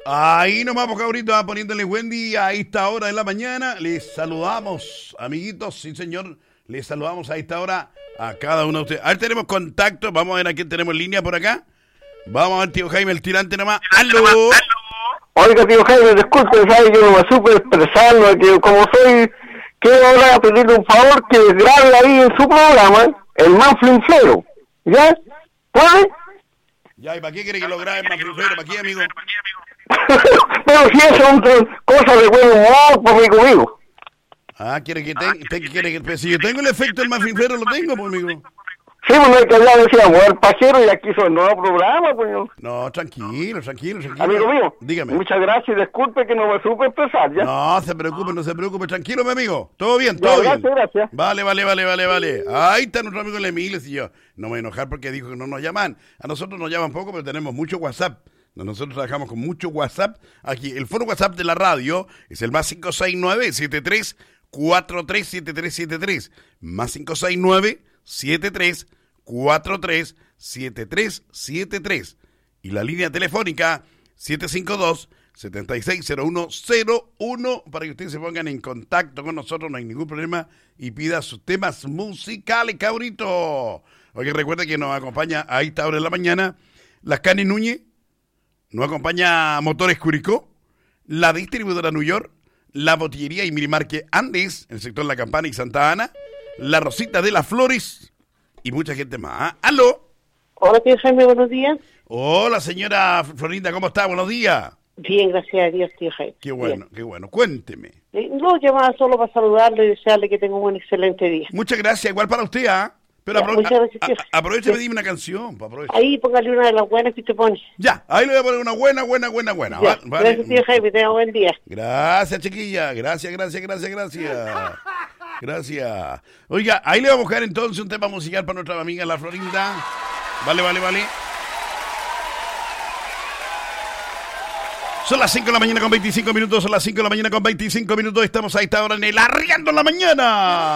Ahí nomás, porque ahorita poniéndole buen día a esta hora de la mañana. Les saludamos, amiguitos, sí señor. Les saludamos a esta hora a cada uno de ustedes. A ver, tenemos contacto. Vamos a ver a quién tenemos en línea por acá. Vamos a ver, tío Jaime, el tirante nomás. ¡Aló! Oiga, tío Jaime, disculpe, ¿sabe? Yo no me supe expresar, ¿no? Que como soy, quiero ahora pedirle un favor que grabe ahí en su programa el manflinflero, ¿ya? ¿Puede? Ya, ¿y para qué quiere que lo grabe más frufero? ¿Para qué, amigo? Pero si eso son cosas de buen humor, pues, amigo mío. Ah, quiere que pues, si yo tengo el efecto del más frufero, lo tengo, pues, amigo. Sí, pues no hay que hablar, decíamos, el pajero y aquí son nuevo programa, pues. No, tranquilo. Amigo mío, dígame. Muchas gracias y disculpe que no me supe expresar, ¿ya? No se preocupe, tranquilo, mi amigo. Todo bien, todo bien. Gracias. Vale. Ahí está nuestro amigo el Emilio, y yo no me voy a enojar porque dijo que no nos llaman. A nosotros nos llaman poco, pero tenemos mucho WhatsApp. Nosotros trabajamos con mucho WhatsApp. Aquí, el foro WhatsApp de la radio es el más 569-7343-7373. Más 569-7343-7373. Y la línea telefónica 752-760101 para que ustedes se pongan en contacto con nosotros, no hay ningún problema, y pida sus temas musicales, cabrito. Oye, recuerda que nos acompaña a esta hora de la mañana las Canes Núñez, nos acompaña Motores Curicó, la distribuidora New York, la botillería y minimarque Andes, el sector La Campana y Santa Ana, la Rosita de las Flores y mucha gente más. ¿Aló? Hola, tío Jaime, buenos días. Hola, señora Florinda, ¿cómo está? Buenos días. Bien, gracias a Dios, tío Jaime. Qué bueno. Cuénteme. No, llamaba solo para saludarle y desearle que tenga un buen excelente día. Muchas gracias, igual para usted, ¿ah? Pero muchas gracias, tío. aproveche y dime una canción. Ahí póngale una de las buenas que usted pone. Ya, ahí le voy a poner una buena. Ya, Vale. gracias, tío Jaime, tenga buen día. Gracias, chiquilla. Gracias. Gracias. Oiga, ahí le voy a buscar entonces un tema musical para nuestra amiga la Florinda. Vale. Son las 5 de la mañana con 25 minutos. Estamos a esta hora en el Arriando en la Mañana.